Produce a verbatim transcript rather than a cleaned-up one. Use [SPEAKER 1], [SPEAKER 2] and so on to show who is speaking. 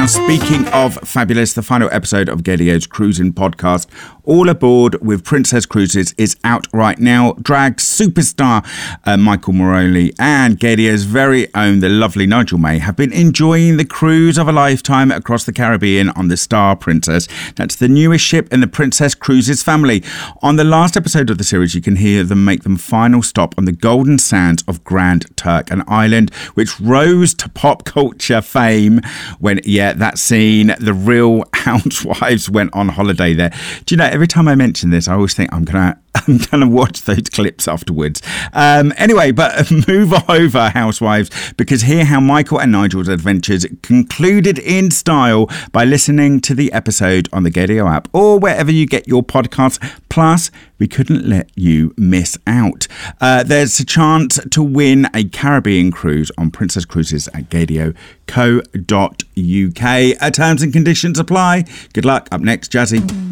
[SPEAKER 1] Now, speaking of fabulous, the final episode of Gedio's Cruising podcast, All Aboard with Princess Cruises, is out right now. Drag superstar uh, Michael Moroli and Gedio's very own, the lovely Nigel May, have been enjoying the cruise of a lifetime across the Caribbean on the Star Princess. That's the newest ship in the Princess Cruises family. On the last episode of the series, you can hear them make them final stop on the golden sands of Grand Turk, an island which rose to pop culture fame when, yeah, that scene, the Real Housewives went on holiday there. Do you know, every time I mention this, I always think I'm gonna I'm gonna watch those clips afterwards. Um, anyway, but move over, Housewives, because hear how Michael and Nigel's adventures concluded in style by listening to the episode on the Gedio app or wherever you get your podcasts. Plus, we couldn't let you miss out. Uh, there's a chance to win a Caribbean cruise on Princess Cruises at gedio co dot uk. Uh, terms and conditions apply. Good luck. Up next, Jazzy.